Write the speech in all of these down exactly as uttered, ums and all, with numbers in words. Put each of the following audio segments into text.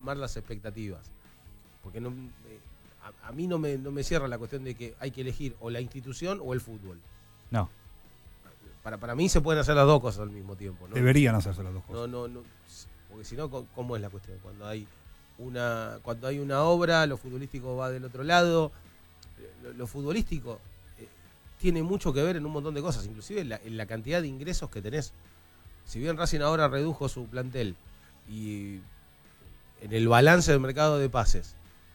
colmar las expectativas. Porque no, eh, a, a mí no me, no me cierra la cuestión de que hay que elegir o la institución o el fútbol. No. Para, para mí se pueden hacer las dos cosas al mismo tiempo, ¿no? Deberían hacerse las dos cosas. No, no, no. Porque si no, ¿cómo es la cuestión? Cuando hay una, cuando hay una obra, lo futbolístico va del otro lado. Lo, lo futbolístico eh, tiene mucho que ver en un montón de cosas, inclusive en la, en la cantidad de ingresos que tenés. Si bien Racing ahora redujo su plantel y en el balance del mercado de pases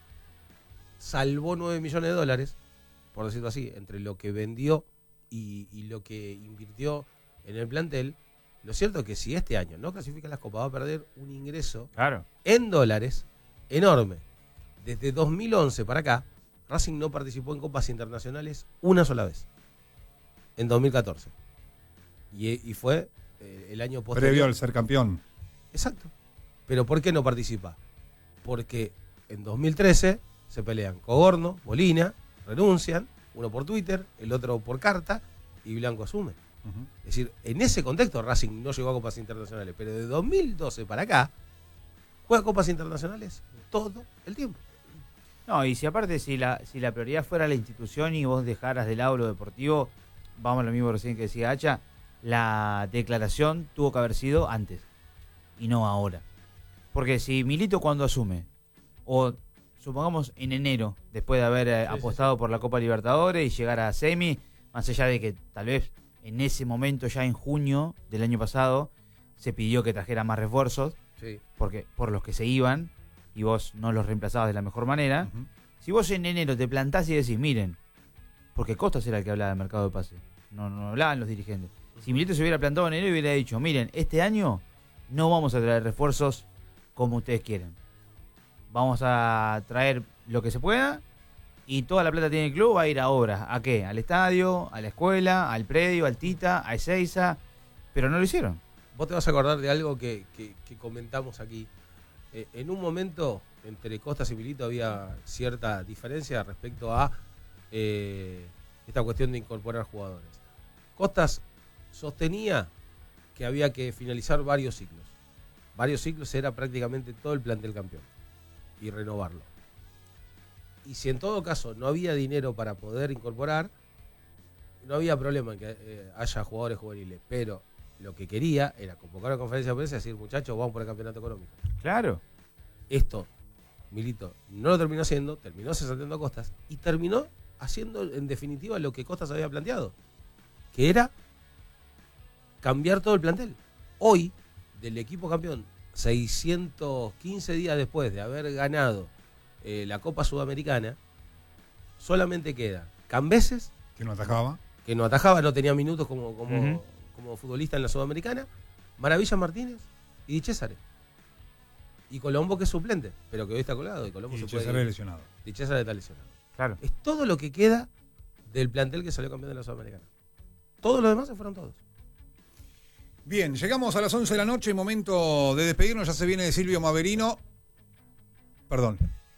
salvó nueve millones de dólares, por decirlo así, entre lo que vendió y, y lo que invirtió en el plantel, lo cierto es que si este año no clasifica las copas va a perder un ingreso claro. en dólares enorme. Desde dos mil once para acá, Racing no participó en copas internacionales una sola vez, en dos mil catorce. Y, y fue eh, el año posterior. Previo al ser campeón. Exacto. ¿Pero por qué no participa? Porque en dos mil trece se pelean Cogorno, Molina, renuncian, uno por Twitter, el otro por carta, y Blanco asume. Uh-huh. Es decir, en ese contexto Racing no llegó a copas internacionales, pero de dos mil doce para acá juega copas internacionales todo el tiempo. No, y si aparte, si la, si la prioridad fuera la institución y vos dejaras de lado lo deportivo, vamos a lo mismo recién que decía Hacha, la declaración tuvo que haber sido antes y no ahora. Porque si Milito cuando asume, o supongamos en enero, después de haber eh, sí, apostado sí, sí. por la Copa Libertadores y llegar a semi, más allá de que tal vez en ese momento, ya en junio del año pasado, se pidió que trajera más refuerzos, sí. porque por los que se iban, y vos no los reemplazabas de la mejor manera. Uh-huh. Si vos en enero te plantás y decís, miren, porque Costas era el que hablaba del mercado de pase, no, no hablaban los dirigentes. Si Milito se hubiera plantado en enero y hubiera dicho, miren, este año no vamos a traer refuerzos como ustedes quieren. Vamos a traer lo que se pueda y toda la plata tiene el club, va a ir a obras. ¿A qué? Al estadio, a la escuela, al predio, al Tita, a Ezeiza, pero no lo hicieron. Vos te vas a acordar de algo que, que, que comentamos aquí. Eh, en un momento, entre Costas y Milito había cierta diferencia respecto a eh, esta cuestión de incorporar jugadores. Costas sostenía que había que finalizar varios ciclos. Varios ciclos era prácticamente todo el plantel campeón y renovarlo. Y si en todo caso no había dinero para poder incorporar, no había problema en que eh, haya jugadores juveniles, pero lo que quería era convocar a conferencia de prensa y decir, muchachos, vamos por el campeonato económico. Claro. Esto, Milito no lo terminó haciendo, terminó cesando a Costas y terminó haciendo en definitiva lo que Costas había planteado, que era cambiar todo el plantel. Hoy, del equipo campeón, seiscientos quince días después de haber ganado eh, la Copa Sudamericana, solamente queda Cambeses, que no atajaba, que no atajaba, no tenía minutos como, como, uh-huh. como futbolista en la Sudamericana, Maravilla Martínez y Di Césare. Y Colombo, que es suplente, pero que hoy está colgado. Y Colombo y se Di Césare puede... lesionado. Di Césare está lesionado. Claro. Es todo lo que queda del plantel que salió campeón de la Sudamericana. Todos los demás se fueron todos. Bien, llegamos a las once de la noche, momento de despedirnos. Ya se viene Silvio Maverino. Perdón.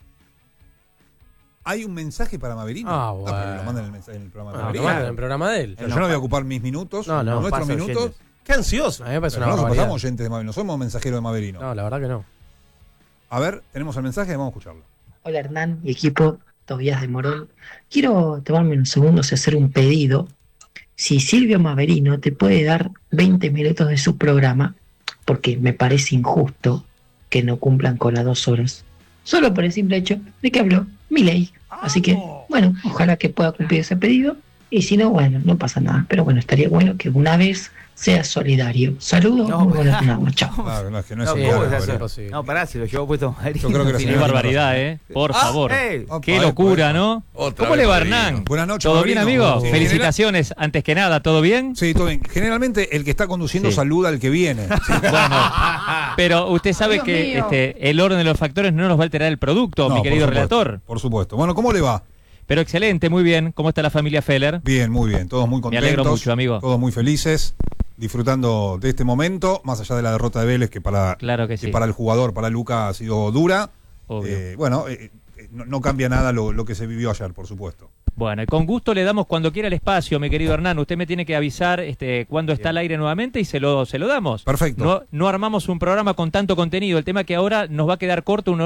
¿Hay un mensaje para Maverino? Ah, bueno. No, pero lo mandan en el, mensaje, en el programa ah, de lo Maverino. mandan en el programa de él. O sea, yo no voy a ocupar mis minutos, no, no, nuestros minutos. Oyentes. ¡Qué ansioso! A mí me parece Pero una no nos barbaridad. pasamos oyentes de Maverino, somos mensajeros de Maverino. No, la verdad que no. A ver, tenemos el mensaje, vamos a escucharlo. Hola Hernán y equipo, Tobías de Morón. Quiero tomarme unos segundos y hacer un pedido. Si Silvio Maverino te puede dar veinte minutos de su programa, porque me parece injusto que no cumplan con las dos horas. Solo por el simple hecho de que habló Milei. Así que, bueno, ojalá que pueda cumplir ese pedido. Y si no, bueno, no pasa nada. Pero bueno, estaría bueno que una vez sea solidario. Saludos, no, muy buenas noches. Chao. Claro, no, es que no es no, solidario, sí, no, pará, si lo llevo puesto Maverino. Yo creo que Qué barbaridad, ¿eh? Por ah, favor. Hey. Qué locura, ¿no? Otra ¿Cómo le va, Maverino. Hernán? Buenas noches, ¿Todo Maverino. bien, amigo? Sí. Felicitaciones, antes que nada, ¿todo bien? Sí, todo bien. Generalmente el que está conduciendo Sí. saluda al que viene. Sí. Bueno, pero usted sabe Dios que mío. este, el orden de los factores no nos va a alterar el producto, No, mi por querido supuesto, relator. Por supuesto. Bueno, ¿cómo le va? Pero excelente, muy bien. ¿Cómo está la familia Feller? Bien, muy bien. Todos muy Me contentos. alegro mucho, amigo. Todos muy felices, disfrutando de este momento, más allá de la derrota de Vélez, que para, Claro que sí. para el jugador, para Luca, ha sido dura. Obvio. Eh, bueno, eh, eh, no, no cambia nada lo, lo que se vivió ayer, por supuesto. Bueno, y con gusto le damos cuando quiera el espacio, mi querido Hernán. Usted me tiene que avisar este, cuándo está al aire nuevamente y se lo, se lo damos. Perfecto. No, no armamos un programa con tanto contenido. El tema es que ahora nos va a quedar corto, una